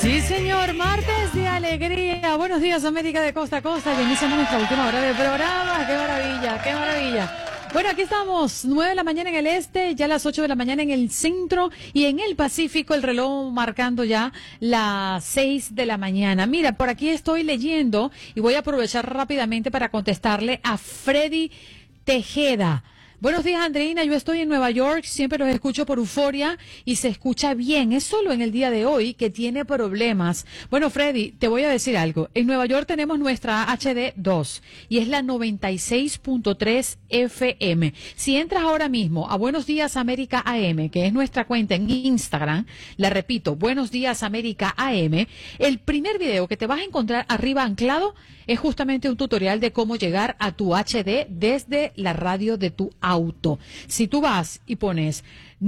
Sí, señor, martes de alegría. Buenos días, América de costa a costa. Ya iniciamos nuestra última hora de programa. ¡Qué maravilla, qué maravilla! Bueno, aquí estamos, 9 de la mañana en el este, ya las 8 de la mañana en el centro y en el Pacífico, el reloj marcando ya las 6 de la mañana. Mira, por aquí estoy leyendo y voy a aprovechar rápidamente para contestarle a Freddy Tejeda. Buenos días, Andreina. Yo estoy en Nueva York, siempre los escucho por Euforia y se escucha bien. Es solo en el día de hoy que tiene problemas. Bueno, Freddy, te voy a decir algo. En Nueva York tenemos nuestra HD2 y es la 96.3 FM. Si entras ahora mismo a Buenos Días América AM, que es nuestra cuenta en Instagram, la repito, Buenos Días América AM, el primer video que te vas a encontrar arriba anclado es justamente un tutorial de cómo llegar a tu HD desde la radio de tu auto. Si tú vas y pones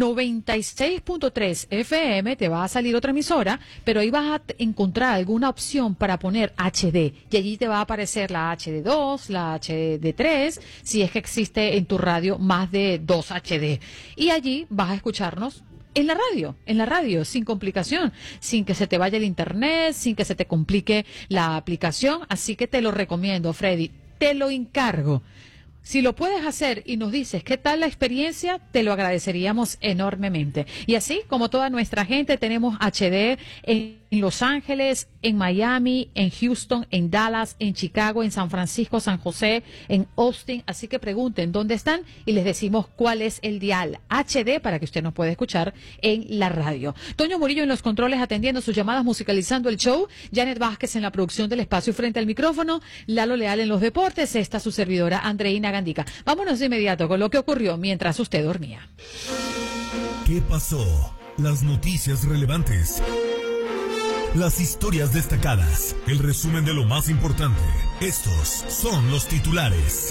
96.3 FM, te va a salir otra emisora, pero ahí vas a encontrar alguna opción para poner HD y allí te va a aparecer la HD2, la HD3, si es que existe en tu radio más de 2 HD. Y allí vas a escucharnos en la radio, sin complicación, sin que se te vaya el internet, sin que se te complique la aplicación. Así que te lo recomiendo, Freddy, te lo encargo. Si lo puedes hacer y nos dices qué tal la experiencia, te lo agradeceríamos enormemente. Y así como toda nuestra gente, tenemos HD en Los Ángeles, en Miami, en Houston, en Dallas, en Chicago, en San Francisco, San José, en Austin. Así que pregunten dónde están y les decimos cuál es el dial HD para que usted nos pueda escuchar en la radio. Toño Murillo en los controles atendiendo sus llamadas, musicalizando el show. Janet Vázquez en la producción del espacio frente al micrófono. Lalo Leal en los deportes. Esta su servidora, Andreina Gandica. Vámonos de inmediato con lo que ocurrió mientras usted dormía. ¿Qué pasó? Las noticias relevantes. Las historias destacadas, el resumen de lo más importante. Estos son los titulares.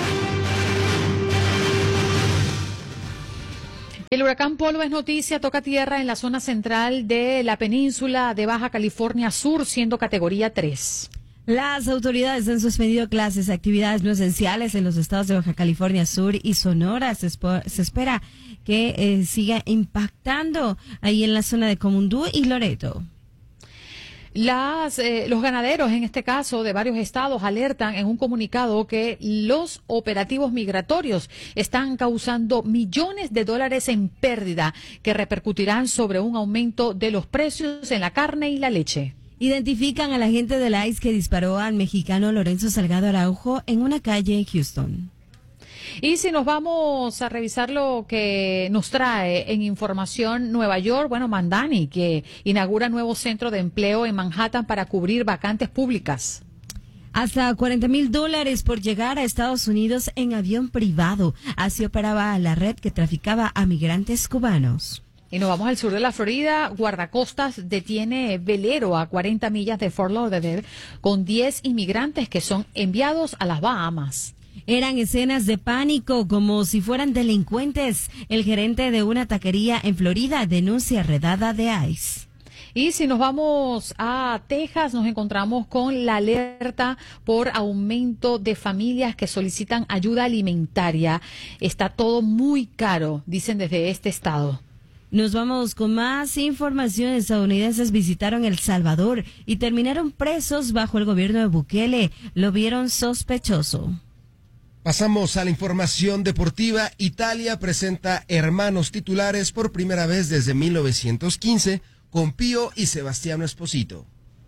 El huracán Polo es noticia, toca tierra en la zona central de la península de Baja California Sur, siendo categoría 3. Las autoridades han suspendido clases, actividades no esenciales en los estados de Baja California Sur y Sonora. Se espera que siga impactando ahí en la zona de Comundú y Loreto. Los ganaderos, en este caso, de varios estados, alertan en un comunicado que los operativos migratorios están causando millones de dólares en pérdida que repercutirán sobre un aumento de los precios en la carne y la leche. Identifican al agente del ICE que disparó al mexicano Lorenzo Salgado Araujo en una calle en Houston. Y si nos vamos a revisar lo que nos trae en información Nueva York, bueno, Mandani, que inaugura nuevo centro de empleo en Manhattan para cubrir vacantes públicas. Hasta $40,000 por llegar a Estados Unidos en avión privado. Así operaba la red que traficaba a migrantes cubanos. Y nos vamos al sur de la Florida. Guardacostas detiene velero a 40 millas de Fort Lauderdale con 10 inmigrantes que son enviados a las Bahamas. Eran escenas de pánico, como si fueran delincuentes. El gerente de una taquería en Florida denuncia redada de ICE. Y si nos vamos a Texas, nos encontramos con la alerta por aumento de familias que solicitan ayuda alimentaria. Está todo muy caro, dicen desde este estado. Nos vamos con más información. Estadounidenses visitaron El Salvador y terminaron presos bajo el gobierno de Bukele. Lo vieron sospechoso. Pasamos a la información deportiva. Italia presenta hermanos titulares por primera vez desde 1915 con Pío y Sebastiano Esposito.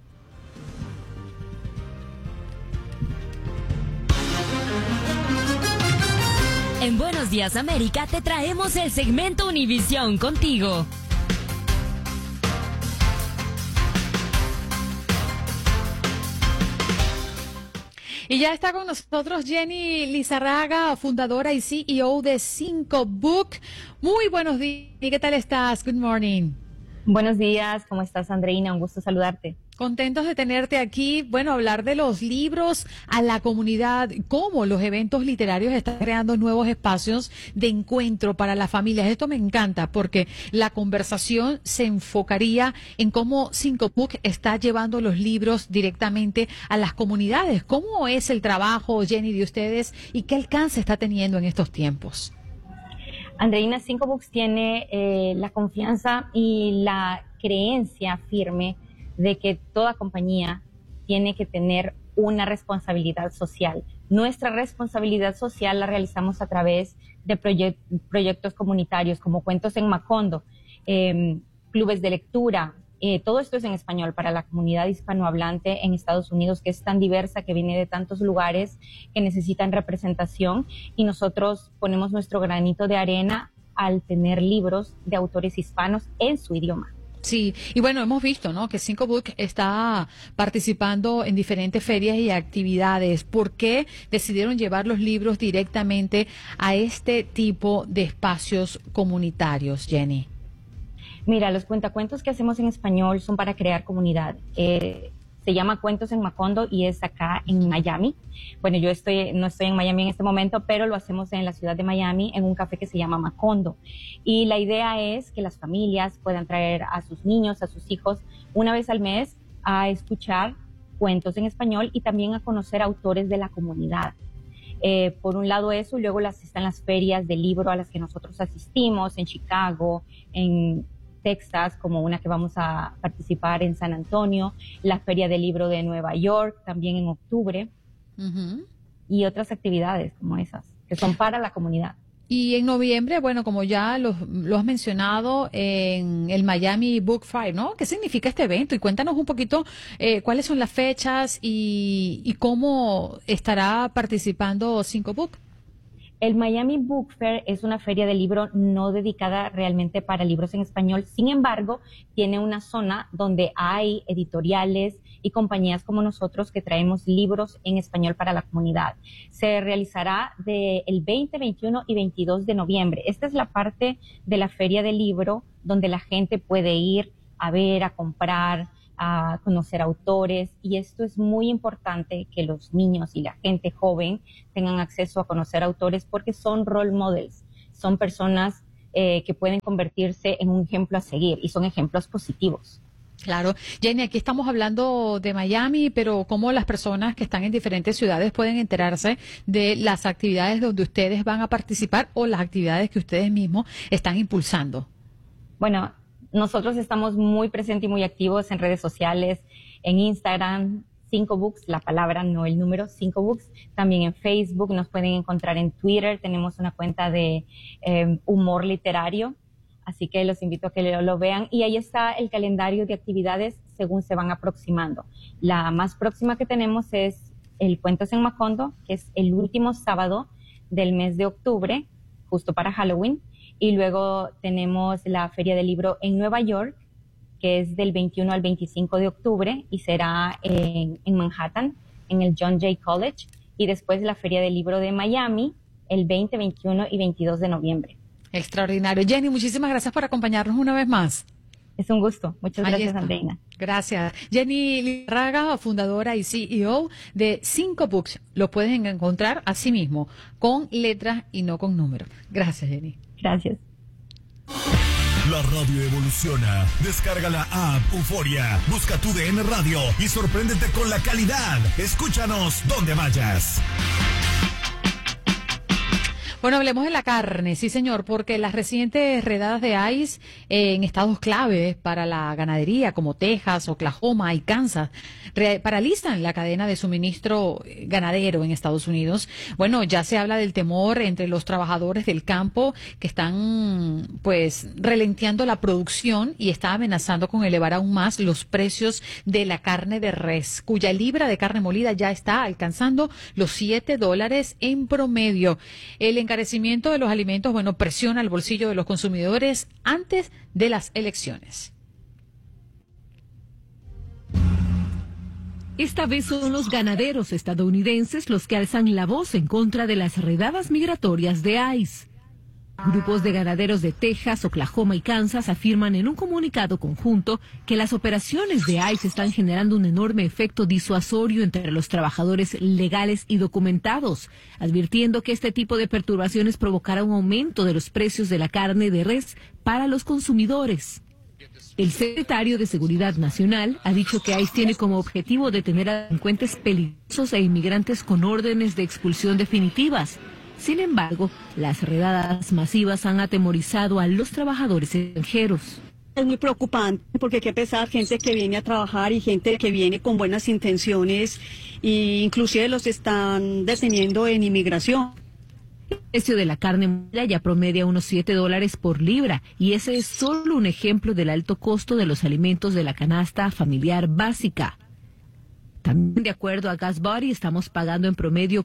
En Buenos Días América te traemos el segmento Univisión contigo. Y ya está con nosotros Jenny Lizarraga, fundadora y CEO de 5Book. Muy buenos días. ¿Qué tal estás? Good morning. Buenos días. ¿Cómo estás, Andreina? Un gusto saludarte. Contentos de tenerte aquí. Bueno, hablar de los libros a la comunidad, cómo los eventos literarios están creando nuevos espacios de encuentro para las familias. Esto me encanta porque la conversación se enfocaría en cómo 5Book está llevando los libros directamente a las comunidades. ¿Cómo es el trabajo, Jenny, de ustedes y qué alcance está teniendo en estos tiempos? Andreina, 5Books tiene la confianza y la creencia firme de que toda compañía tiene que tener una responsabilidad social. Nuestra responsabilidad social la realizamos a través de proyectos comunitarios como Cuentos en Macondo, clubes de lectura. Todo esto es en español para la comunidad hispanohablante en Estados Unidos, que es tan diversa, que viene de tantos lugares que necesitan representación, y nosotros ponemos nuestro granito de arena al tener libros de autores hispanos en su idioma. Sí, y bueno, hemos visto, ¿no?, que Cinco Book está participando en diferentes ferias y actividades. ¿Por qué decidieron llevar los libros directamente a este tipo de espacios comunitarios, Jenny? Mira, los cuentacuentos que hacemos en español son para crear comunidad. Se llama Cuentos en Macondo y es acá en Miami. Bueno, yo no estoy en Miami en este momento, pero lo hacemos en la ciudad de Miami, en un café que se llama Macondo. Y la idea es que las familias puedan traer a sus niños, a sus hijos, una vez al mes a escuchar cuentos en español y también a conocer autores de la comunidad. Por un lado eso, y luego están las ferias de libro a las que nosotros asistimos en Chicago, en Texas, como una que vamos a participar en San Antonio, la Feria del Libro de Nueva York, también en octubre, y otras actividades como esas, que son para la comunidad. Y en noviembre, bueno, como ya lo has mencionado, en el Miami Book Fair, ¿no? ¿Qué significa este evento? Y cuéntanos un poquito cuáles son las fechas y cómo estará participando Cinco Book. El Miami Book Fair es una feria de libro no dedicada realmente para libros en español. Sin embargo, tiene una zona donde hay editoriales y compañías como nosotros que traemos libros en español para la comunidad. Se realizará el 20, 21 y 22 de noviembre. Esta es la parte de la feria del libro donde la gente puede ir a ver, a comprar, a conocer autores, y esto es muy importante que los niños y la gente joven tengan acceso a conocer autores porque son role models, son personas que pueden convertirse en un ejemplo a seguir y son ejemplos positivos. Claro. Jenny, aquí estamos hablando de Miami, pero ¿cómo las personas que están en diferentes ciudades pueden enterarse de las actividades donde ustedes van a participar o las actividades que ustedes mismos están impulsando? Bueno, nosotros estamos muy presentes y muy activos en redes sociales, en Instagram, Cinco Books, la palabra, no el número, Cinco Books. También en Facebook, nos pueden encontrar en Twitter, tenemos una cuenta de humor literario, así que los invito a que lo vean. Y ahí está el calendario de actividades según se van aproximando. La más próxima que tenemos es el Cuentos en Macondo, que es el último sábado del mes de octubre, justo para Halloween. Y luego tenemos la Feria del Libro en Nueva York, que es del 21 al 25 de octubre y será en Manhattan, en el John Jay College. Y después la Feria del Libro de Miami, el 20, 21 y 22 de noviembre. Extraordinario. Jenny, muchísimas gracias por acompañarnos una vez más. Es un gusto. Muchas gracias, Andreina. Gracias. Jenny Lizarraga, fundadora y CEO de Cinco Books. Lo pueden encontrar así mismo, con letras y no con números. Gracias, Jenny. Gracias. La radio evoluciona. Descarga la app Euforia. Busca tu DN Radio y sorpréndete con la calidad. Escúchanos donde vayas. Bueno, hablemos de la carne, sí señor, porque las recientes redadas de ICE en estados clave para la ganadería, como Texas, Oklahoma y Kansas, paralizan la cadena de suministro ganadero en Estados Unidos. Bueno, ya se habla del temor entre los trabajadores del campo que están, pues, relenteando la producción y está amenazando con elevar aún más los precios de la carne de res, cuya libra de carne molida ya está alcanzando los $7 en promedio. El encarecimiento de los alimentos, bueno, presiona el bolsillo de los consumidores antes de las elecciones. Esta vez son los ganaderos estadounidenses los que alzan la voz en contra de las redadas migratorias de ICE. Grupos de ganaderos de Texas, Oklahoma y Kansas afirman en un comunicado conjunto que las operaciones de ICE están generando un enorme efecto disuasorio entre los trabajadores legales y documentados, advirtiendo que este tipo de perturbaciones provocará un aumento de los precios de la carne de res para los consumidores. El secretario de Seguridad Nacional ha dicho que ICE tiene como objetivo detener a delincuentes peligrosos e inmigrantes con órdenes de expulsión definitivas. Sin embargo, las redadas masivas han atemorizado a los trabajadores extranjeros. Es muy preocupante porque qué pesar, gente que viene a trabajar y gente que viene con buenas intenciones e inclusive los están deteniendo en inmigración. El precio de la carne molida ya promedia unos $7 por libra y ese es solo un ejemplo del alto costo de los alimentos de la canasta familiar básica. También, de acuerdo a GasBuddy, estamos pagando en promedio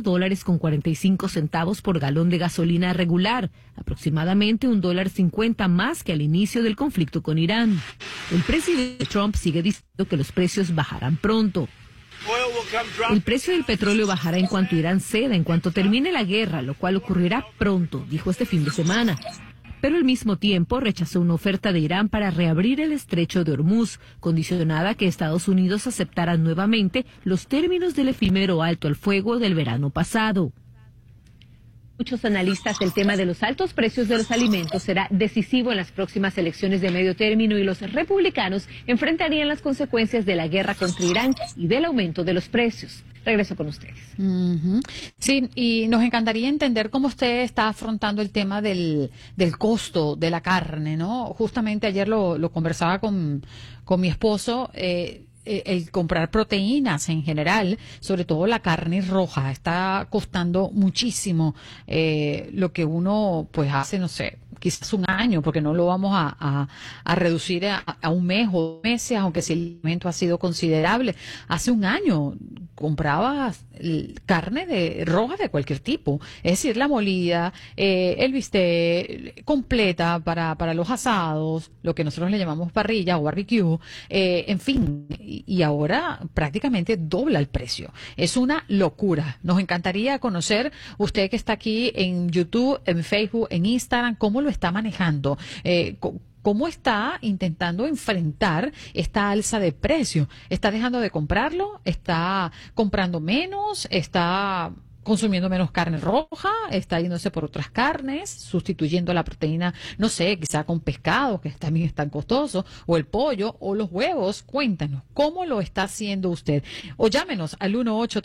$4.45 por galón de gasolina regular, aproximadamente $1.50 más que al inicio del conflicto con Irán. El presidente Trump sigue diciendo que los precios bajarán pronto. El precio del petróleo bajará en cuanto Irán ceda, en cuanto termine la guerra, lo cual ocurrirá pronto, dijo este fin de semana. Pero al mismo tiempo rechazó una oferta de Irán para reabrir el estrecho de Hormuz, condicionada a que Estados Unidos aceptara nuevamente los términos del efímero alto al fuego del verano pasado. Muchos analistas, el tema de los altos precios de los alimentos será decisivo en las próximas elecciones de medio término y los republicanos enfrentarían las consecuencias de la guerra contra Irán y del aumento de los precios. Regreso con ustedes. Sí, y nos encantaría entender cómo usted está afrontando el tema del costo de la carne, ¿no? Justamente ayer lo conversaba con mi esposo. El comprar proteínas en general, sobre todo la carne roja, está costando muchísimo lo que uno pues hace, no sé, quizás un año, porque no lo vamos a reducir a un mes o 2 meses, aunque si el aumento ha sido considerable. Hace un año comprabas carne roja de cualquier tipo, es decir, la molida, el bistec completa para los asados, lo que nosotros le llamamos parrilla o barbecue, en fin, y ahora prácticamente dobla el precio. Es una locura. Nos encantaría conocer, usted que está aquí en YouTube, en Facebook, en Instagram, cómo lo está manejando, cómo está intentando enfrentar esta alza de precio. ¿Está dejando de comprarlo? ¿Está comprando menos? ¿Está consumiendo menos carne roja? ¿Está yéndose por otras carnes? ¿Sustituyendo la proteína, no sé, quizá con pescado, que también es tan costoso, o el pollo, o los huevos? Cuéntanos, ¿cómo lo está haciendo usted? O llámenos al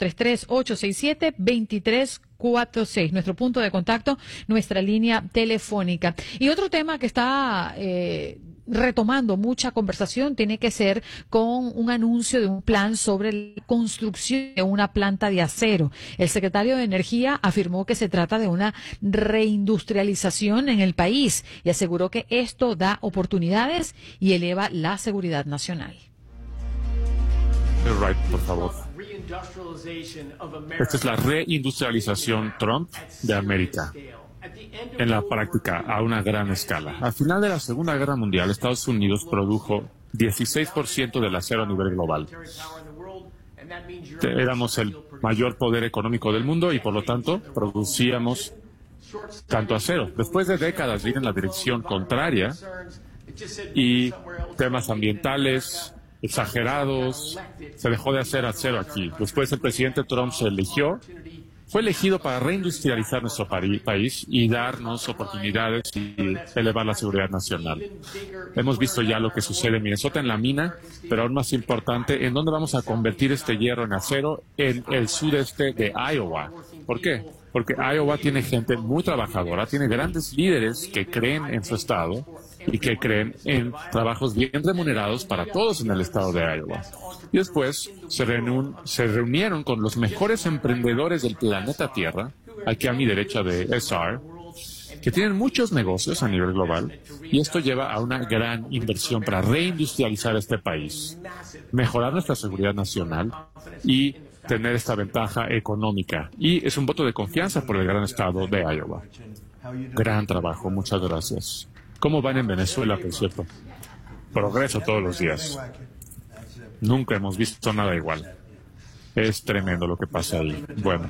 1-833-867-2346, nuestro punto de contacto, nuestra línea telefónica. Y otro tema que está retomando mucha conversación tiene que ser con un anuncio de un plan sobre la construcción de una planta de acero. El secretario de Energía afirmó que se trata de una reindustrialización en el país y aseguró que esto da oportunidades y eleva la seguridad nacional. Right, por favor. Esta es la reindustrialización Trump de América. En la práctica, a una gran escala. Al final de la Segunda Guerra Mundial, Estados Unidos produjo 16% del acero a nivel global. Éramos el mayor poder económico del mundo y, por lo tanto, producíamos tanto acero. Después de décadas de ir en la dirección contraria y temas ambientales exagerados, se dejó de hacer acero aquí. Después el presidente Trump fue elegido para reindustrializar nuestro país y darnos oportunidades y elevar la seguridad nacional. Hemos visto ya lo que sucede en Minnesota, en la mina, pero aún más importante, en dónde vamos a convertir este hierro en acero en el sudeste de Iowa. ¿Por qué? Porque Iowa tiene gente muy trabajadora, tiene grandes líderes que creen en su estado y que creen en trabajos bien remunerados para todos en el estado de Iowa. Y después se reunieron con los mejores emprendedores del planeta Tierra, aquí a mi derecha de SR, que tienen muchos negocios a nivel global, y esto lleva a una gran inversión para reindustrializar este país, mejorar nuestra seguridad nacional y tener esta ventaja económica. Y es un voto de confianza por el gran estado de Iowa. Gran trabajo, muchas gracias. ¿Cómo van en Venezuela, por cierto? Progreso todos los días. Nunca hemos visto nada igual. Es tremendo lo que pasa ahí. Bueno.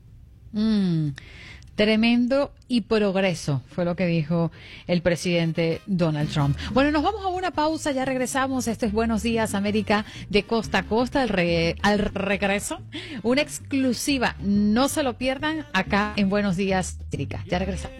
Tremendo y progreso, fue lo que dijo el presidente Donald Trump. Bueno, nos vamos a una pausa, ya regresamos. Esto es Buenos Días América de costa a costa, al regreso. Una exclusiva, no se lo pierdan acá en Buenos Días América. Ya regresamos.